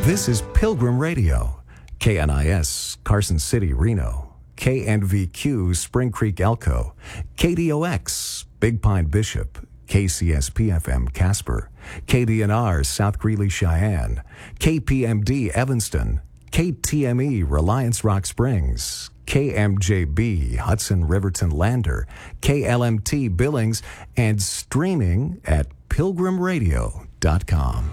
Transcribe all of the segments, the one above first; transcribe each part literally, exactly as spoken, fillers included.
This is Pilgrim Radio, K N I S, Carson City, Reno, K N V Q, Spring Creek, Elko, K D O X, Big Pine, Bishop, K C S P F M, Casper, K D N R, South Greeley, Cheyenne, K P M D, Evanston, K T M E, Reliance Rock Springs, K M J B, Hudson Riverton Lander, K L M T Billings, and streaming at pilgrim radio dot com.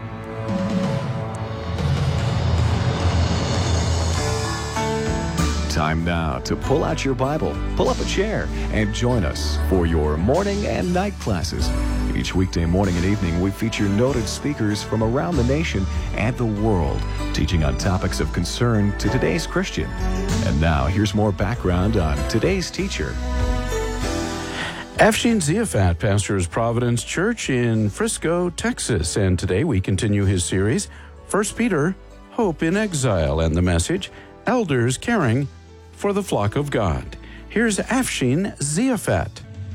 Time now to pull out your Bible, pull up a chair, and join us for your morning and night classes. Each weekday morning and evening, we feature noted speakers from around the nation and the world, teaching on topics of concern to today's Christian. And now, here's more background on today's teacher. Afshin Ziafat pastors Providence Church in Frisco, Texas, and today we continue his series, First Peter, Hope in Exile, and the message, Elders Caring for the Flock of God. Here's Afshin Ziafat.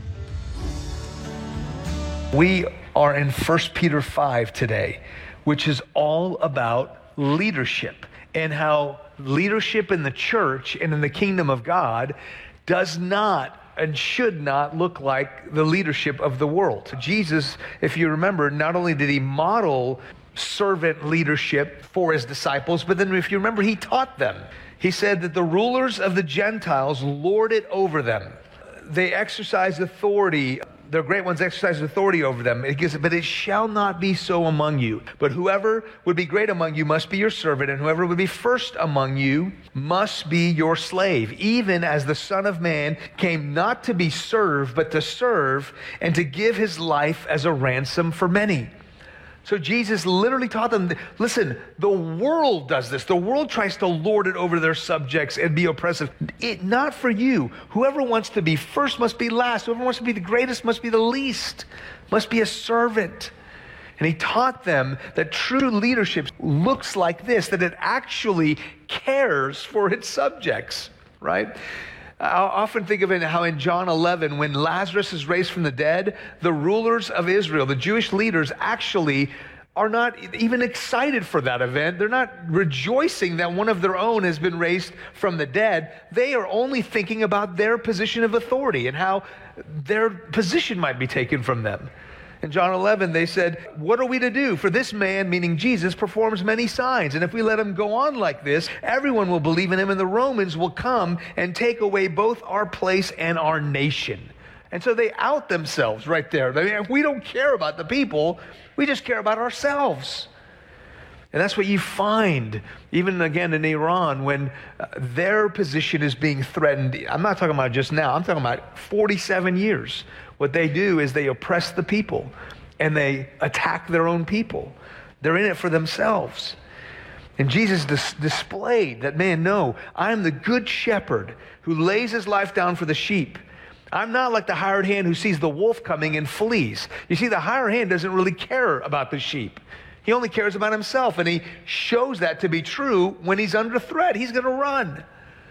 We are in First Peter five today, which is all about leadership and how leadership in the church and in the kingdom of God does not and should not look like the leadership of the world. Jesus, if you remember, not only did he model servant leadership for his disciples, but then if you remember, he taught them. He said that the rulers of the Gentiles lord it over them. They exercise authority. Their great ones exercise authority over them. It gives, but it shall not be so among you. But whoever would be great among you must be your servant, and whoever would be first among you must be your slave, even as the Son of Man came not to be served, but to serve, and to give his life as a ransom for many. So Jesus literally taught them, listen, the world does this. The world tries to lord it over their subjects and be oppressive. It, not for you. Whoever wants to be first must be last. Whoever wants to be the greatest must be the least, must be a servant. And he taught them that true leadership looks like this, that it actually cares for its subjects, right? I often think of it how in John eleven, when Lazarus is raised from the dead, the rulers of Israel, the Jewish leaders, actually are not even excited for that event. They're not rejoicing that one of their own has been raised from the dead. They are only thinking about their position of authority and how their position might be taken from them. In John eleven, they said, what are we to do? For this man, meaning Jesus, performs many signs. And if we let him go on like this, everyone will believe in him, and the Romans will come and take away both our place and our nation. And so they out themselves right there. I mean, we don't care about the people. We just care about ourselves. And that's what you find, even again in Iran, when uh, their position is being threatened. I'm not talking about just now. I'm talking about forty-seven years. What they do is they oppress the people and they attack their own people. They're in it for themselves. And Jesus dis- displayed that, man, no, I'm the good shepherd who lays his life down for the sheep. I'm not like the hired hand who sees the wolf coming and flees. You see, the hired hand doesn't really care about the sheep. He only cares about himself, and he shows that to be true when he's under threat. He's going to run.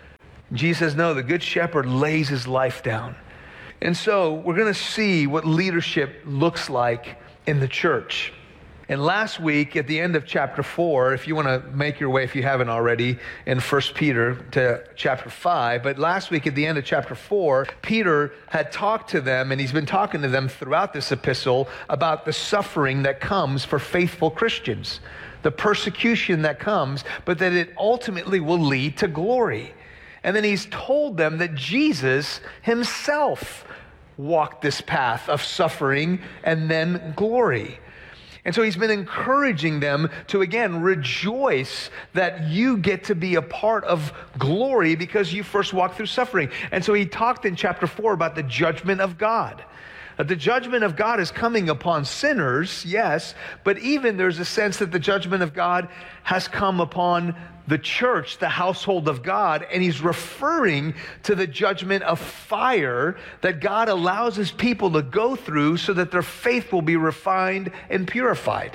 Jesus says, no, the good shepherd lays his life down. And so we're going to see what leadership looks like in the church. And last week at the end of chapter four, if you want to make your way, if you haven't already, in First Peter to chapter five, but last week at the end of chapter four, Peter had talked to them, and he's been talking to them throughout this epistle about the suffering that comes for faithful Christians, the persecution that comes, but that it ultimately will lead to glory. And then he's told them that Jesus himself walked this path of suffering and then glory. And so he's been encouraging them to, again, rejoice that you get to be a part of glory because you first walked through suffering. And so he talked in chapter four about the judgment of God. That the judgment of God is coming upon sinners, yes, but even there's a sense that the judgment of God has come upon the church, the household of God, and he's referring to the judgment of fire that God allows his people to go through so that their faith will be refined and purified.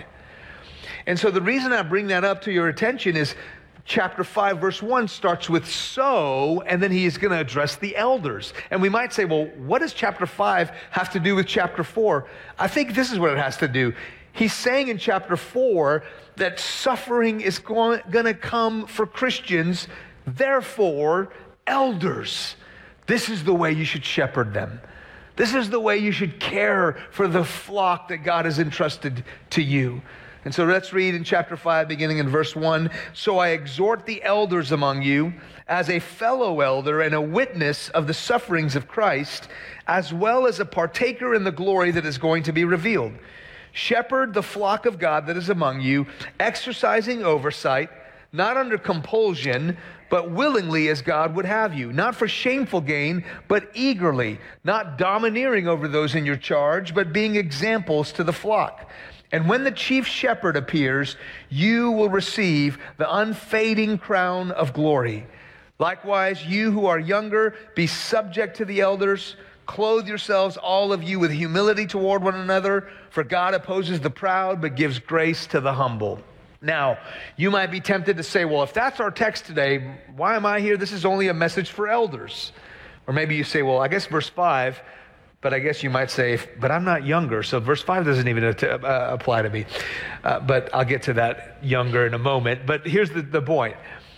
And so the reason I bring that up to your attention is chapter five, verse one starts with so, and then he is going to address the elders. And we might say, well, what does chapter five have to do with chapter four? I think this is what it has to do. He's saying in chapter four that suffering is going to come for Christians. Therefore, elders, this is the way you should shepherd them. This is the way you should care for the flock that God has entrusted to you. And so let's read in chapter five, beginning in verse one. So I exhort the elders among you as a fellow elder and a witness of the sufferings of Christ, as well as a partaker in the glory that is going to be revealed. Shepherd the flock of God that is among you, exercising oversight, not under compulsion, but willingly as God would have you, not for shameful gain, but eagerly, not domineering over those in your charge, but being examples to the flock. And when the chief shepherd appears, you will receive the unfading crown of glory. Likewise, you who are younger, be subject to the elders. Clothe yourselves, all of you, with humility toward one another, for God opposes the proud, but gives grace to the humble. Now, you might be tempted to say, well, if that's our text today, why am I here? This is only a message for elders. Or maybe you say, well, I guess verse five, but I guess you might say, but I'm not younger, so verse five doesn't even uh, apply to me. Uh, but I'll get to that younger in a moment. But here's the, the point.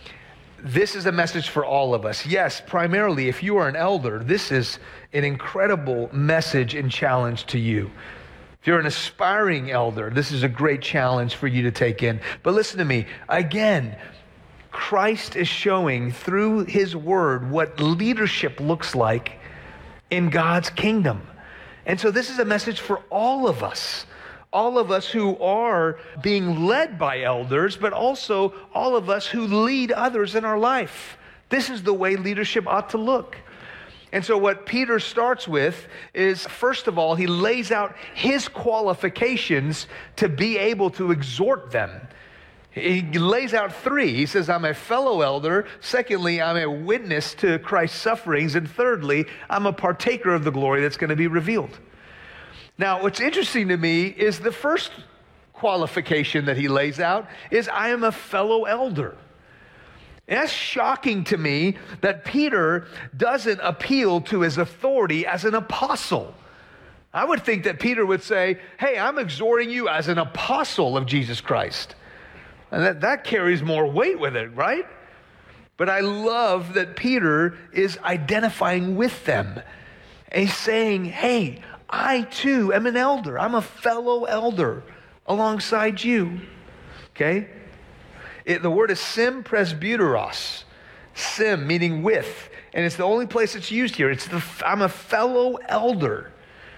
This is a message for all of us. Yes, primarily, if you are an elder, this is an incredible message and challenge to you. If you're an aspiring elder, this is a great challenge for you to take in. But listen to me. Again, Christ is showing through his word what leadership looks like in God's kingdom. And so this is a message for all of us. All of us who are being led by elders, but also all of us who lead others in our life. This is the way leadership ought to look. And so what Peter starts with is, first of all, he lays out his qualifications to be able to exhort them. He lays out three. He says, I'm a fellow elder. Secondly, I'm a witness to Christ's sufferings. And thirdly, I'm a partaker of the glory that's going to be revealed. Now, what's interesting to me is the first qualification that he lays out is, I am a fellow elder. And that's shocking to me that Peter doesn't appeal to his authority as an apostle. I would think that Peter would say, hey, I'm exhorting you as an apostle of Jesus Christ. And that, that carries more weight with it, right? But I love that Peter is identifying with them. And he's saying, hey, I too am an elder. I'm a fellow elder alongside you. Okay? It, the word is sim presbyteros. Sim, meaning with. And it's the only place it's used here. It's the, I'm a fellow elder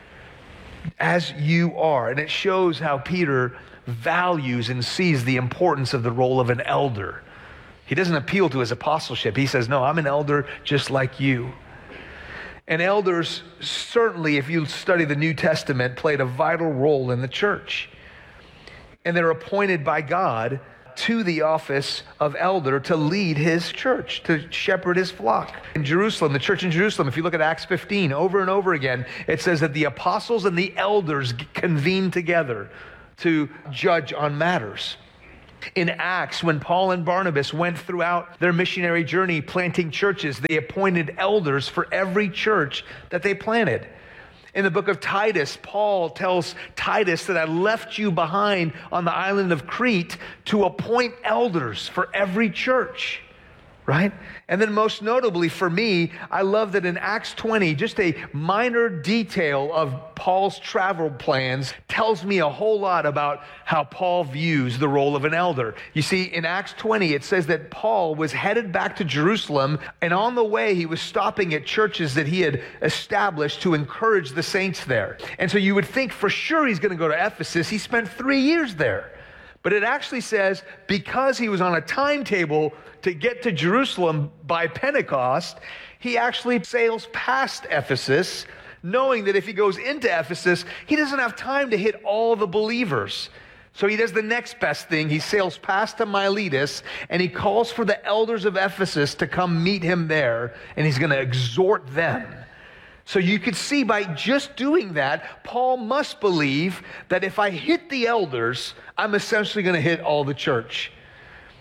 as you are. And it shows how Peter values and sees the importance of the role of an elder. He doesn't appeal to his apostleship. He says, no, I'm an elder just like you. And elders, certainly, if you study the New Testament, played a vital role in the church. And they're appointed by God to the office of elder to lead his church, to shepherd his flock. In Jerusalem, the church in Jerusalem, if you look at Acts fifteen, over and over again, it says that the apostles and the elders convened together to judge on matters. In Acts, when Paul and Barnabas went throughout their missionary journey planting churches, they appointed elders for every church that they planted. In the book of Titus, Paul tells Titus that I left you behind on the island of Crete to appoint elders for every church. Right? And then most notably for me, I love that in Acts twenty, just a minor detail of Paul's travel plans tells me a whole lot about how Paul views the role of an elder. You see, in Acts twenty, it says that Paul was headed back to Jerusalem, and on the way, he was stopping at churches that he had established to encourage the saints there. And so you would think for sure he's going to go to Ephesus. He spent three years there. But it actually says because he was on a timetable to get to Jerusalem by Pentecost, he actually sails past Ephesus, knowing that if he goes into Ephesus, he doesn't have time to hit all the believers. So he does the next best thing. He sails past to Miletus, and he calls for the elders of Ephesus to come meet him there, and he's going to exhort them. So you could see by just doing that, Paul must believe that if I hit the elders, I'm essentially going to hit all the church.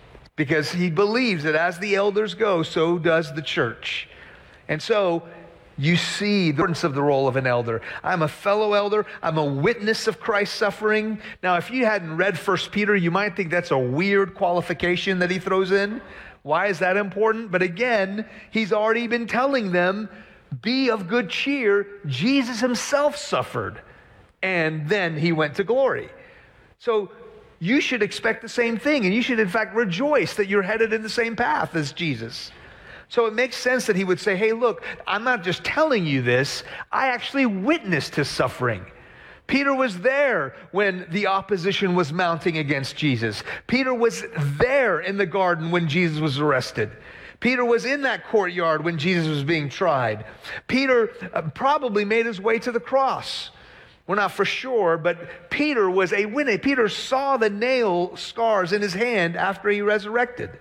Because he believes that as the elders go, so does the church. And so you see the importance of the role of an elder. I'm a fellow elder. I'm a witness of Christ's suffering. Now, if you hadn't read First Peter, you might think that's a weird qualification that he throws in. Why is that important? But again, he's already been telling them, be of good cheer. Jesus himself suffered, and then he went to glory. So you should expect the same thing, and you should, in fact, rejoice that you're headed in the same path as Jesus. So it makes sense that he would say, hey, look, I'm not just telling you this. I actually witnessed his suffering. Peter was there when the opposition was mounting against Jesus. Peter was there in the garden when Jesus was arrested. Peter was in that courtyard when Jesus was being tried. Peter uh, probably made his way to the cross. We're not for sure, but Peter was a witness. Peter saw the nail scars in his hand after he resurrected.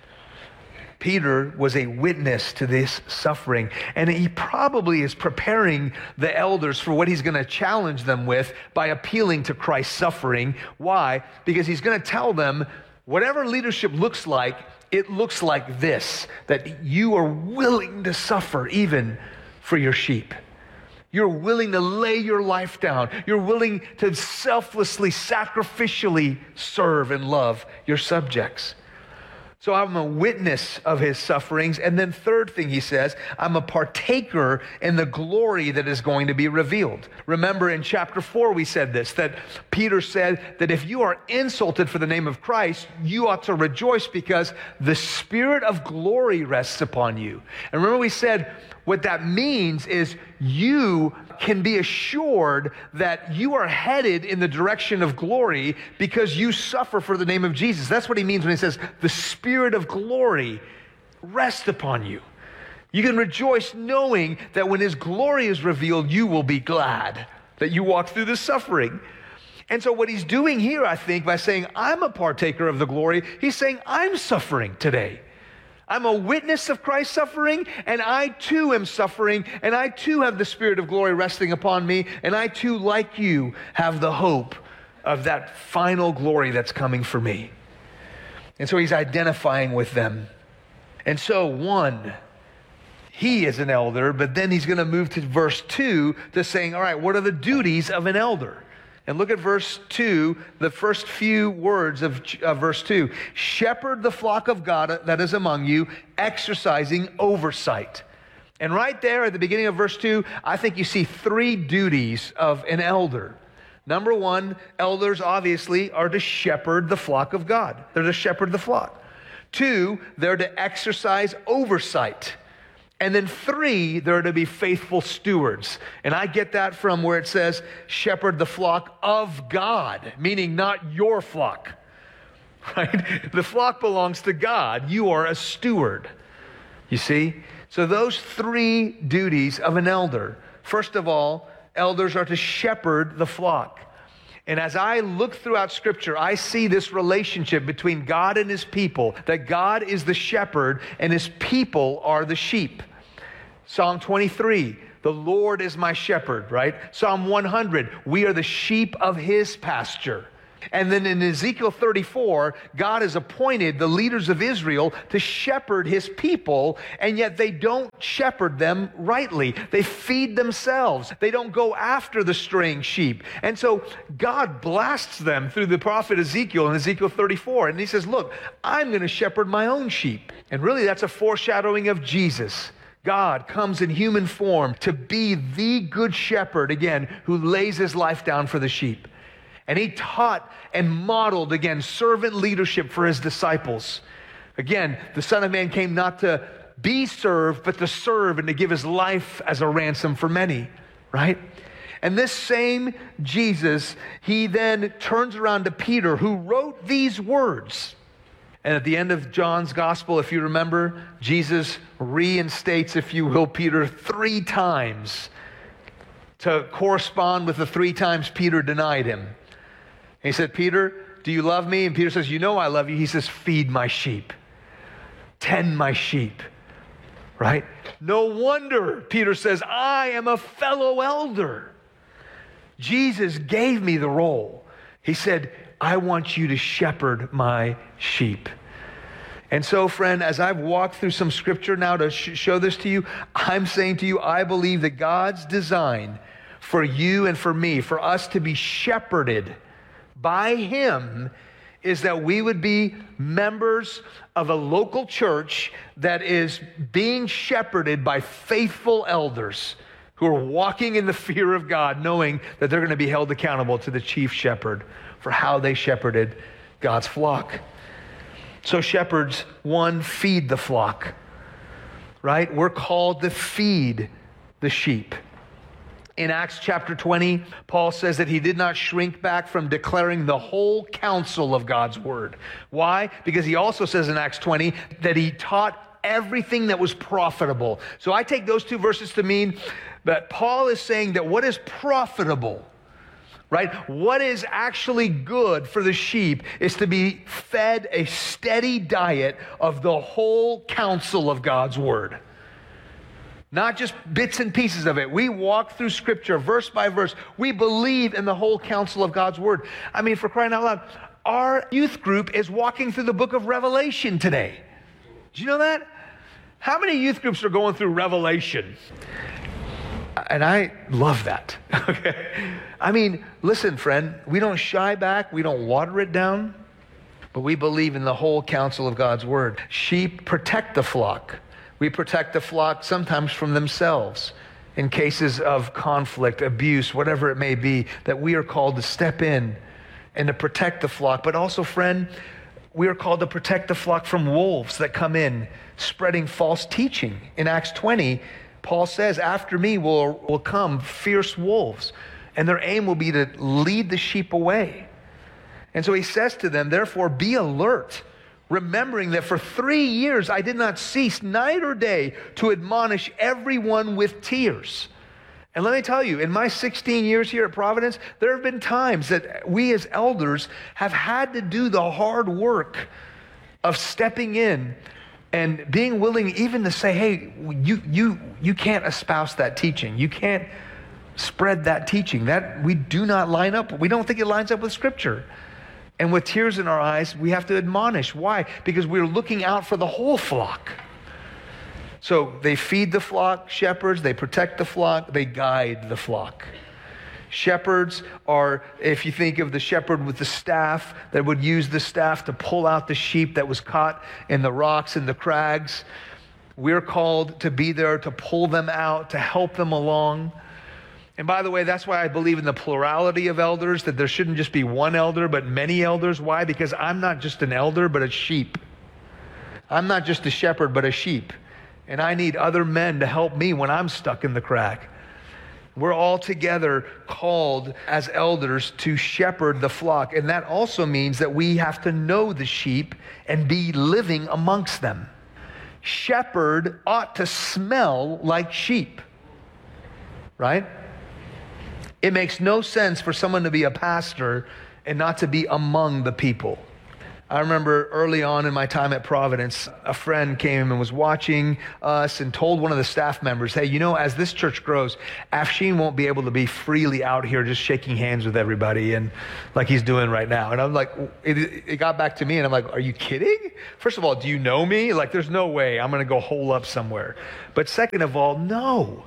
Peter was a witness to this suffering, and he probably is preparing the elders for what he's going to challenge them with by appealing to Christ's suffering. Why? Because he's going to tell them, whatever leadership looks like, it looks like this, that you are willing to suffer even for your sheep. You're willing to lay your life down. You're willing to selflessly, sacrificially serve and love your subjects. So I'm a witness of his sufferings. And then third thing he says, I'm a partaker in the glory that is going to be revealed. Remember in chapter four, we said this, that Peter said that if you are insulted for the name of Christ, you ought to rejoice because the Spirit of glory rests upon you. And remember we said, what that means is you can be assured that you are headed in the direction of glory because you suffer for the name of Jesus. That's what he means when he says, the Spirit of glory rests upon you. You can rejoice knowing that when his glory is revealed, you will be glad that you walk through the suffering. And so what he's doing here, I think, by saying, I'm a partaker of the glory, he's saying, I'm suffering today. I'm a witness of Christ's suffering, and I too am suffering, and I too have the Spirit of glory resting upon me, and I too, like you, have the hope of that final glory that's coming for me. And so he's identifying with them. And so, one, he is an elder, but then he's going to move to verse two to saying, all right, what are the duties of an elder? And look at verse two, the first few words of uh, verse two. Shepherd the flock of God that is among you, exercising oversight. And right there at the beginning of verse two, I think you see three duties of an elder. Number one, elders obviously are to shepherd the flock of God. They're to shepherd the flock. Two, they're to exercise oversight. And then three, they're to be faithful stewards. And I get that from where it says, shepherd the flock of God, meaning not your flock, right? The flock belongs to God. You are a steward, you see? So those three duties of an elder. First of all, elders are to shepherd the flock. And as I look throughout Scripture, I see this relationship between God and his people, that God is the shepherd and his people are the sheep. Psalm twenty-three, the Lord is my shepherd, right? Psalm one hundred, we are the sheep of his pasture. And then in Ezekiel thirty-four, God has appointed the leaders of Israel to shepherd his people, and yet they don't shepherd them rightly. They feed themselves. They don't go after the straying sheep. And so God blasts them through the prophet Ezekiel in Ezekiel thirty-four. And he says, look, I'm going to shepherd my own sheep. And really that's a foreshadowing of Jesus. God comes in human form to be the good shepherd, again, who lays his life down for the sheep. And he taught and modeled, again, servant leadership for his disciples. Again, the Son of Man came not to be served, but to serve and to give his life as a ransom for many, right? And this same Jesus, he then turns around to Peter, who wrote these words. And at the end of John's gospel, if you remember, Jesus reinstates, if you will, Peter three times to correspond with the three times Peter denied him. He said, Peter, do you love me? And Peter says, you know I love you. He says, feed my sheep. Tend my sheep. Right? No wonder Peter says, I am a fellow elder. Jesus gave me the role. He said, I want you to shepherd my sheep. And so, friend, as I've walked through some scripture now to sh- show this to you, I'm saying to you, I believe that God's design for you and for me, for us to be shepherded by him, is that we would be members of a local church that is being shepherded by faithful elders who are walking in the fear of God, knowing that they're going to be held accountable to the chief shepherd for how they shepherded God's flock. So shepherds, one, feed the flock, right? We're called to feed the sheep. In Acts chapter twenty, Paul says that he did not shrink back from declaring the whole counsel of God's word. Why? Because he also says in Acts twenty that he taught everything that was profitable. So I take those two verses to mean that Paul is saying that what is profitable, right? What is actually good for the sheep is to be fed a steady diet of the whole counsel of God's word. Not just bits and pieces of it. We walk through scripture verse by verse. We believe in the whole counsel of God's word. I mean, for crying out loud, our youth group is walking through the book of Revelation today. Did you know that? How many youth groups are going through Revelation? And I love that. Okay. I mean, listen, friend, we don't shy back. We don't water it down. But we believe in the whole counsel of God's word. Sheep protect the flock. We protect the flock sometimes from themselves in cases of conflict, abuse, whatever it may be, that we are called to step in and to protect the flock. But also, friend, we are called to protect the flock from wolves that come in spreading false teaching. In Acts twenty, Paul says, after me will, will come fierce wolves, and their aim will be to lead the sheep away. And so he says to them, therefore, be alert, remembering that for three years I did not cease night or day to admonish everyone with tears. And let me tell you, in my sixteen years here at Providence, there have been times that we as elders have had to do the hard work of stepping in and being willing even to say, hey, you you you can't espouse that teaching. You can't spread that teaching. That we do not line up. We don't think it lines up with Scripture. And with tears in our eyes, we have to admonish. Why? Because we're looking out for the whole flock. So they feed the flock, shepherds, they protect the flock, they guide the flock. Shepherds are, if you think of the shepherd with the staff, that would use the staff to pull out the sheep that was caught in the rocks and the crags. We're called to be there to pull them out, to help them along. And by the way, that's why I believe in the plurality of elders, that there shouldn't just be one elder, but many elders. Why? Because I'm not just an elder, but a sheep. I'm not just a shepherd, but a sheep. And I need other men to help me when I'm stuck in the crack. We're all together called as elders to shepherd the flock. And that also means that we have to know the sheep and be living amongst them. Shepherd ought to smell like sheep, right? It makes no sense for someone to be a pastor and not to be among the people. I remember early on in my time at Providence, a friend came and was watching us and told one of the staff members, hey, you know, as this church grows, Afshin won't be able to be freely out here just shaking hands with everybody and like he's doing right now. And I'm like, it, it got back to me and I'm like, are you kidding? First of all, do you know me? Like, there's no way I'm going to go hole up somewhere. But second of all, no.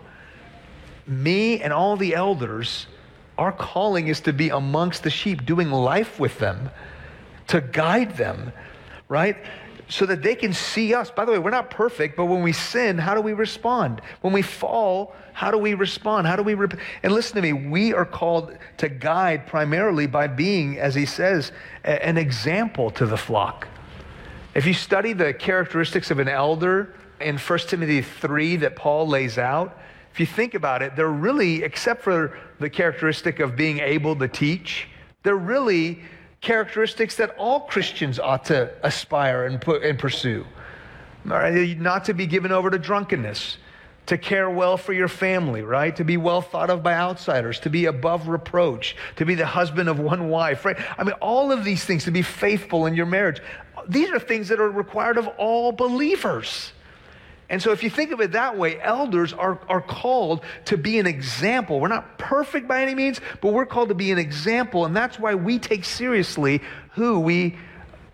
Me and all the elders, our calling is to be amongst the sheep, doing life with them, to guide them, right? So that they can see us. By the way, we're not perfect, but when we sin, how do we respond? When we fall, how do we respond? How do we rep- And listen to me, we are called to guide primarily by being, as he says, a- an example to the flock. If you study the characteristics of an elder in First Timothy three that Paul lays out, if you think about it, they're really, except for the characteristic of being able to teach, they're really characteristics that all Christians ought to aspire and put and pursue. All right? Not to be given over to drunkenness, to care well for your family, right? To be well thought of by outsiders, to be above reproach, to be the husband of one wife, right? I mean, all of these things, to be faithful in your marriage. These are things that are required of all believers. And so if you think of it that way, elders are, are called to be an example. We're not perfect by any means, but we're called to be an example. And that's why we take seriously who we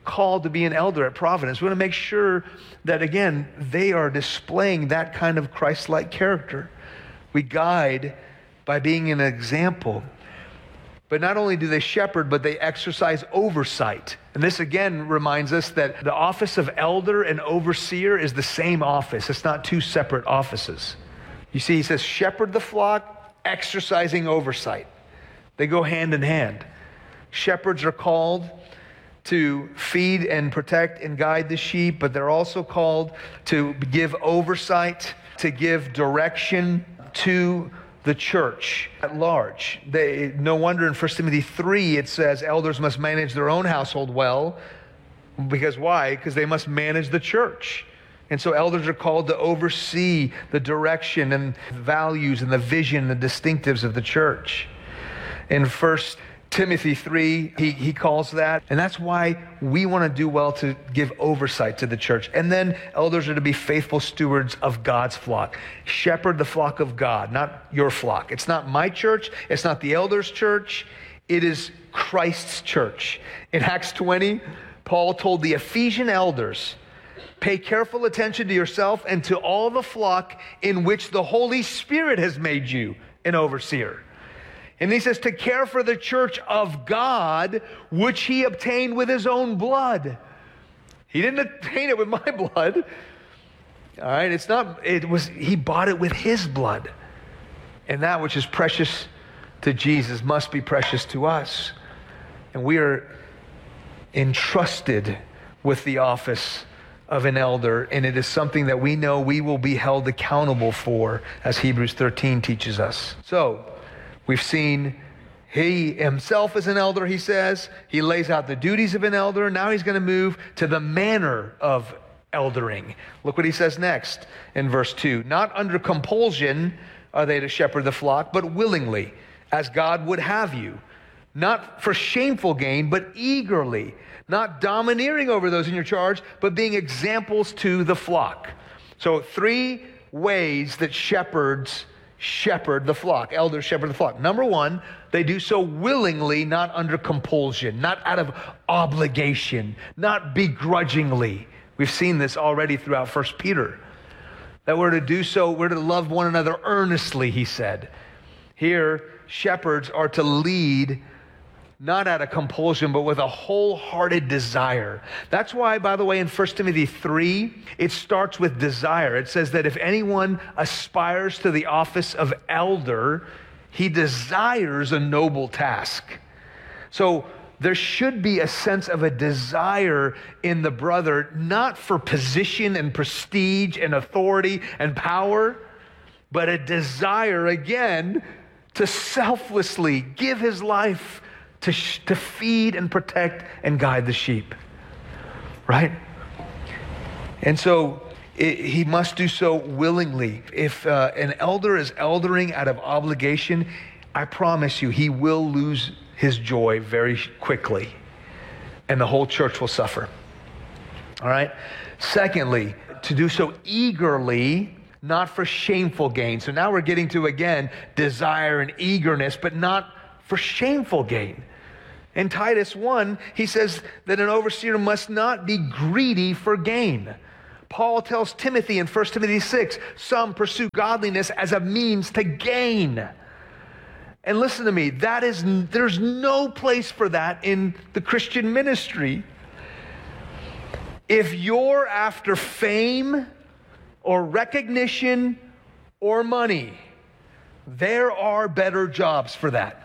called to be an elder at Providence. We want to make sure that, again, they are displaying that kind of Christ-like character. We guide by being an example. But not only do they shepherd, but they exercise oversight. And this again reminds us that the office of elder and overseer is the same office. It's not two separate offices. You see, he says, shepherd the flock, exercising oversight. They go hand in hand. Shepherds are called to feed and protect and guide the sheep, but they're also called to give oversight, to give direction to the church at large. They, no wonder in First Timothy three it says elders must manage their own household well. Because why? Because they must manage the church. And so elders are called to oversee the direction and values and the vision, the distinctives of the church. In First Timothy three, he, he calls that. And that's why we want to do well to give oversight to the church. And then elders are to be faithful stewards of God's flock. Shepherd the flock of God, not your flock. It's not my church. It's not the elders' church. It is Christ's church. In Acts twenty, Paul told the Ephesian elders, pay careful attention to yourself and to all the flock in which the Holy Spirit has made you an overseer. And he says to care for the church of God, which he obtained with his own blood. He didn't obtain it with my blood. All right, it's not, it was, he bought it with his blood. And that which is precious to Jesus must be precious to us. And we are entrusted with the office of an elder, and it is something that we know we will be held accountable for, as Hebrews thirteen teaches us. So, we've seen he himself is an elder, he says. He lays out the duties of an elder. Now he's going to move to the manner of eldering. Look what he says next in verse two. Not under compulsion are they to shepherd the flock, but willingly, as God would have you. Not for shameful gain, but eagerly. Not domineering over those in your charge, but being examples to the flock. So three ways that shepherds shepherd the flock, elders shepherd the flock. Number one, they do so willingly, not under compulsion, not out of obligation, not begrudgingly. We've seen this already throughout First Peter. That we're to do so, we're to love one another earnestly, he said. Here, shepherds are to lead not out of compulsion, but with a wholehearted desire. That's why, by the way, in First Timothy three, it starts with desire. It says that if anyone aspires to the office of elder, he desires a noble task. So there should be a sense of a desire in the brother, not for position and prestige and authority and power, but a desire, again, to selflessly give his life To, sh- to feed and protect and guide the sheep, right? And so it, he must do so willingly. If uh, an elder is eldering out of obligation, I promise you he will lose his joy very quickly, and the whole church will suffer. All right? Secondly, to do so eagerly, not for shameful gain. So now we're getting to, again, desire and eagerness, but not for shameful gain. In Titus one, he says that an overseer must not be greedy for gain. Paul tells Timothy in First Timothy six, some pursue godliness as a means to gain. And listen to me, that is, there's no place for that in the Christian ministry. If you're after fame or recognition or money, there are better jobs for that.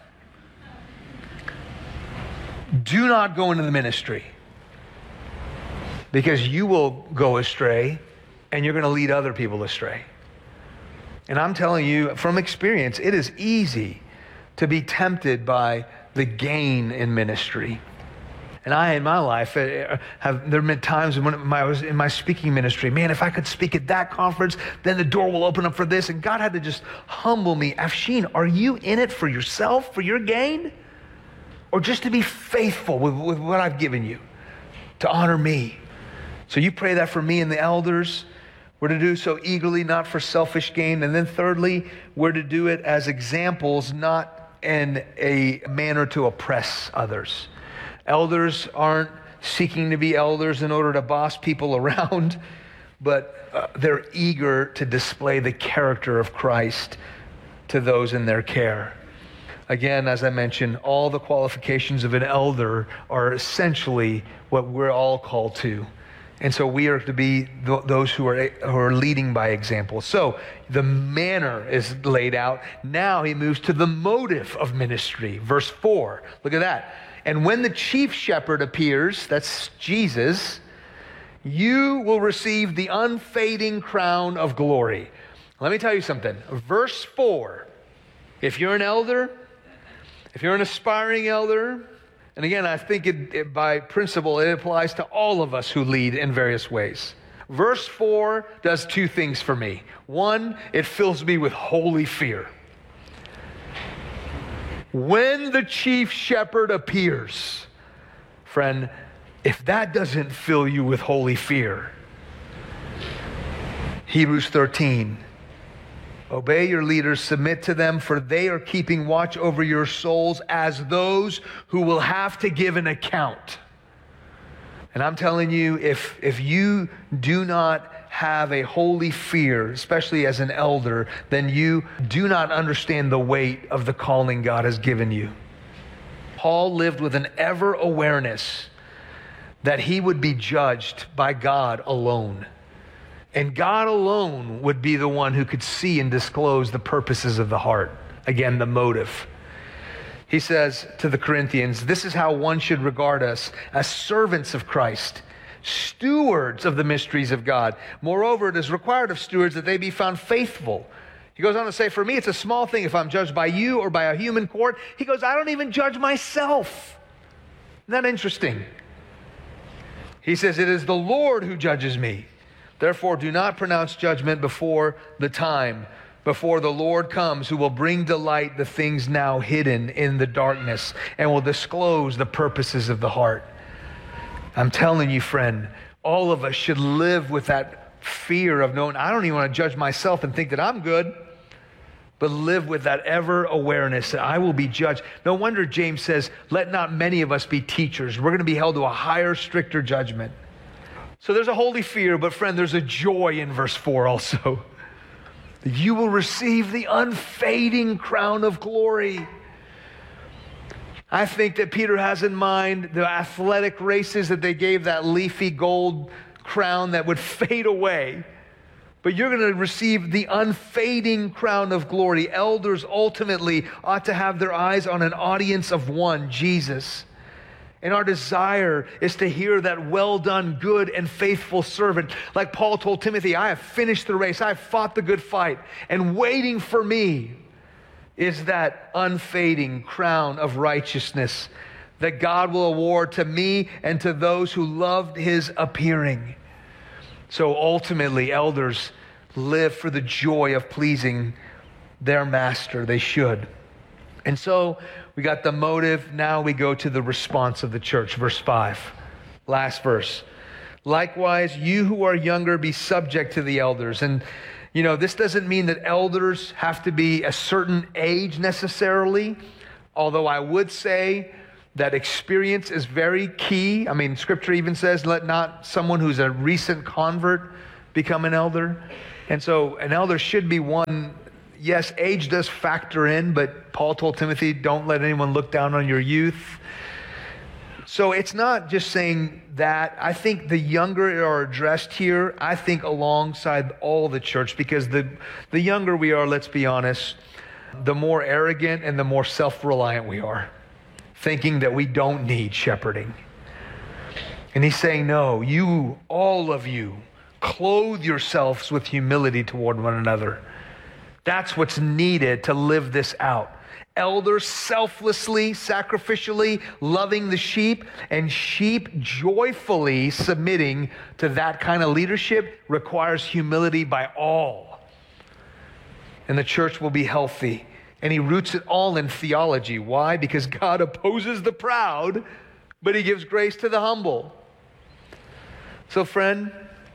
Do not go into the ministry, because you will go astray and you're going to lead other people astray. And I'm telling you from experience, it is easy to be tempted by the gain in ministry. And I, in my life, have there have been times when I was in my speaking ministry, man, if I could speak at that conference, then the door will open up for this. And God had to just humble me. Afshin, are you in it for yourself, for your gain? Or just to be faithful with, with what I've given you, to honor me? So you pray that for me and the elders. We're to do so eagerly, not for selfish gain. And then thirdly, we're to do it as examples, not in a manner to oppress others. Elders aren't seeking to be elders in order to boss people around, but uh, they're eager to display the character of Christ to those in their care. Again, as I mentioned, all the qualifications of an elder are essentially what we're all called to. And so we are to be th- those who are, who are leading by example. So the manner is laid out. Now he moves to the motive of ministry. Verse four, look at that. And when the chief shepherd appears, that's Jesus, you will receive the unfading crown of glory. Let me tell you something. Verse four, if you're an elder, if you're an aspiring elder, and again, I think it, it, by principle, it applies to all of us who lead in various ways. Verse four does two things for me. One, it fills me with holy fear. When the chief shepherd appears, friend, if that doesn't fill you with holy fear, Hebrews thirteen, obey your leaders, submit to them, for they are keeping watch over your souls as those who will have to give an account. And I'm telling you, if, if you do not have a holy fear, especially as an elder, then you do not understand the weight of the calling God has given you. Paul lived with an ever awareness that he would be judged by God alone. And God alone would be the one who could see and disclose the purposes of the heart. Again, the motive. He says to the Corinthians, this is how one should regard us, as servants of Christ, stewards of the mysteries of God. Moreover, it is required of stewards that they be found faithful. He goes on to say, for me, it's a small thing if I'm judged by you or by a human court. He goes, I don't even judge myself. Isn't that interesting? He says, it is the Lord who judges me. Therefore, do not pronounce judgment before the time, before the Lord comes, who will bring to light the things now hidden in the darkness and will disclose the purposes of the heart. I'm telling you, friend, all of us should live with that fear of knowing, I don't even want to judge myself and think that I'm good, but live with that ever awareness that I will be judged. No wonder James says, let not many of us be teachers. We're going to be held to a higher, stricter judgment. So there's a holy fear, but friend, there's a joy in verse four also. You will receive the unfading crown of glory. I think that Peter has in mind the athletic races that they gave that leafy gold crown that would fade away. But you're going to receive the unfading crown of glory. Elders ultimately ought to have their eyes on an audience of one, Jesus. And our desire is to hear that well done, good and faithful servant. Like Paul told Timothy, I have finished the race. I have fought the good fight. And waiting for me is that unfading crown of righteousness that God will award to me and to those who loved his appearing. So ultimately, elders live for the joy of pleasing their master. They should. And so we got the motive. Now we go to the response of the church. Verse five, last verse. Likewise, you who are younger, be subject to the elders. And, you know, this doesn't mean that elders have to be a certain age necessarily, although I would say that experience is very key. I mean, Scripture even says, let not someone who's a recent convert become an elder. And so an elder should be one. Yes, age does factor in, but Paul told Timothy, don't let anyone look down on your youth. So it's not just saying that. I think the younger are addressed here, I think alongside all the church, because the, the younger we are, let's be honest, the more arrogant and the more self-reliant we are, thinking that we don't need shepherding. And he's saying, no, you, all of you, clothe yourselves with humility toward one another. That's what's needed to live this out. Elders selflessly, sacrificially loving the sheep, and sheep joyfully submitting to that kind of leadership requires humility by all. And the church will be healthy. And he roots it all in theology. Why? Because God opposes the proud, but he gives grace to the humble. So friend,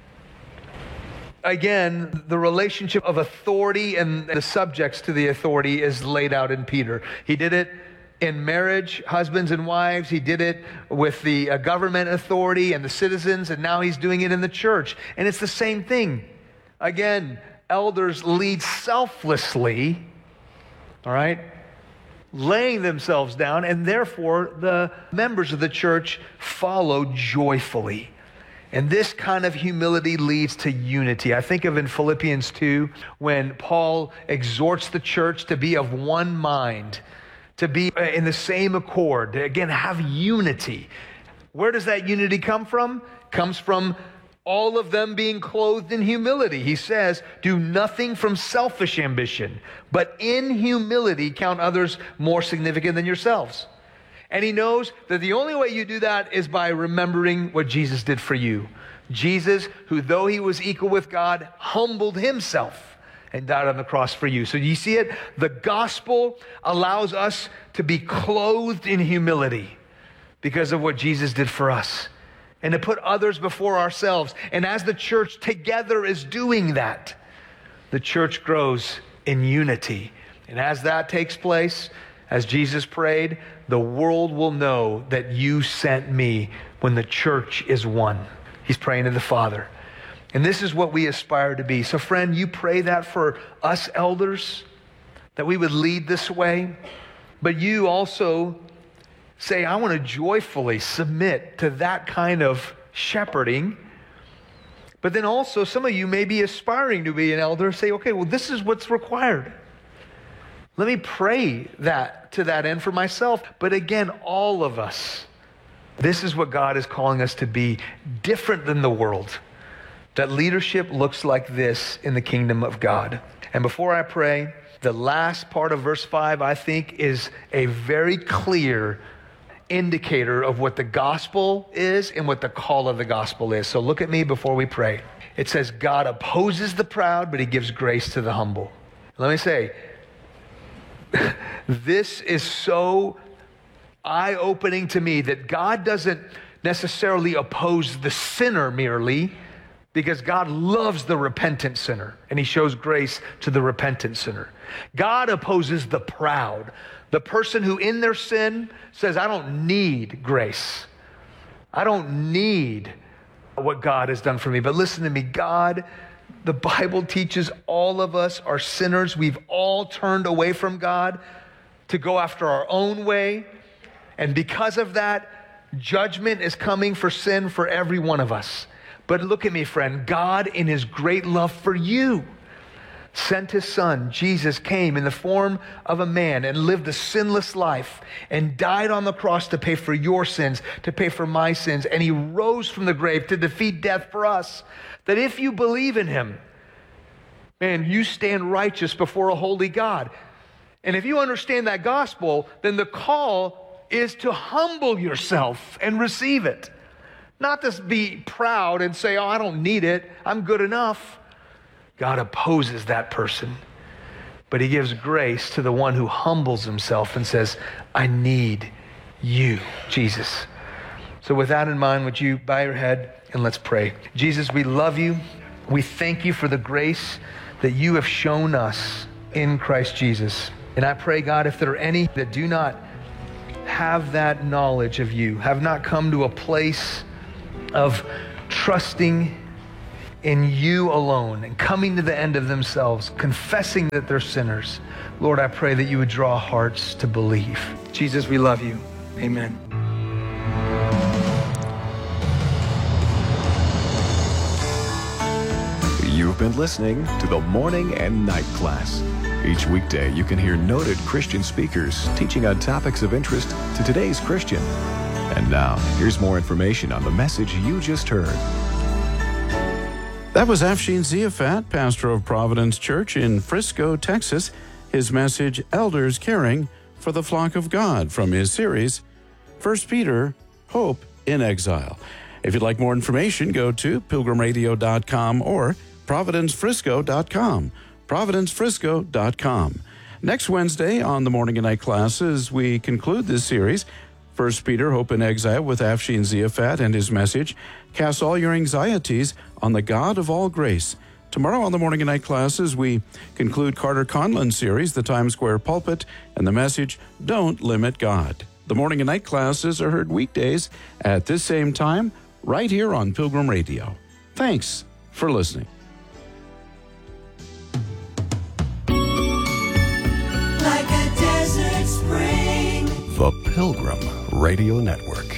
again, the relationship of authority and the subjects to the authority is laid out in Peter. He did it in marriage, husbands and wives. He did it with the uh, government authority and the citizens, and now he's doing it in the church. And it's the same thing. Again, elders lead selflessly, all right, laying themselves down, and therefore the members of the church follow joyfully. And this kind of humility leads to unity. I think of in Philippians two, when Paul exhorts the church to be of one mind, to be in the same accord, to again have unity. Where does that unity come from? Comes from all of them being clothed in humility. He says, do nothing from selfish ambition, but in humility count others more significant than yourselves. And he knows that the only way you do that is by remembering what Jesus did for you. Jesus, who though he was equal with God, humbled himself and died on the cross for you. So you see it? The gospel allows us to be clothed in humility because of what Jesus did for us, and to put others before ourselves. And as the church together is doing that, the church grows in unity. And as that takes place, as Jesus prayed, the world will know that you sent me when the church is one. He's praying to the Father. And this is what we aspire to be. So friend, you pray that for us elders, that we would lead this way. But you also say, I want to joyfully submit to that kind of shepherding. But then also, some of you may be aspiring to be an elder. Say, okay, well, this is what's required. Let me pray that to that end for myself. But again, all of us, this is what God is calling us to be, different than the world. That leadership looks like this in the kingdom of God. And before I pray, the last part of verse five, I think, is a very clear indicator of what the gospel is and what the call of the gospel is. So look at me before we pray. It says, God opposes the proud, but he gives grace to the humble. Let me say, this is so eye-opening to me that God doesn't necessarily oppose the sinner merely, because God loves the repentant sinner, and he shows grace to the repentant sinner. God opposes the proud, the person who in their sin says, I don't need grace. I don't need what God has done for me. But listen to me, God, the Bible teaches all of us are sinners. We've all turned away from God to go after our own way. And because of that, judgment is coming for sin for every one of us. But look at me, friend. God, in his great love for you, sent his son. Jesus came in the form of a man and lived a sinless life and died on the cross to pay for your sins, to pay for my sins. And he rose from the grave to defeat death for us. That if you believe in him, man, you stand righteous before a holy God. And if you understand that gospel, then the call is to humble yourself and receive it. Not to be proud and say, oh, I don't need it. I'm good enough. God opposes that person. But he gives grace to the one who humbles himself and says, I need you, Jesus. So with that in mind, would you bow your head and let's pray. Jesus, we love you. We thank you for the grace that you have shown us in Christ Jesus. And I pray, God, if there are any that do not have that knowledge of you, have not come to a place of trusting in you alone and coming to the end of themselves, confessing that they're sinners, Lord, I pray that you would draw hearts to believe. Jesus, we love you. Amen. You've been listening to the Morning and Night Class. Each weekday, you can hear noted Christian speakers teaching on topics of interest to today's Christian. And now, here's more information on the message you just heard. That was Afshin Ziafat, pastor of Providence Church in Frisco, Texas. His message, Elders Caring for the Flock of God, from his series, First Peter, Hope in Exile. If you'd like more information, go to pilgrim radio dot com or providence frisco dot com. providence frisco dot com. Next Wednesday on the Morning and Night classes, we conclude this series, First Peter, Hope in Exile, with Afshin Ziafat and his message, Cast all your anxieties on the God of all grace, Tomorrow on the morning and night classes, we conclude Carter Conlon's series, The Times Square Pulpit, and the message, Don't Limit God. The morning and night classes are heard weekdays at this same time, right here on Pilgrim Radio. Thanks for listening. Like a desert spring. The Pilgrim Radio Network.